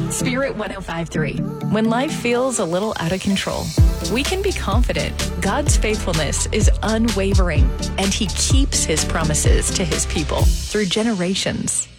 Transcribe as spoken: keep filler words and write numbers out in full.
Spirit one oh five point three. When life feels a little out of control, we can be confident God's faithfulness is unwavering and He keeps His promises to His people through generations.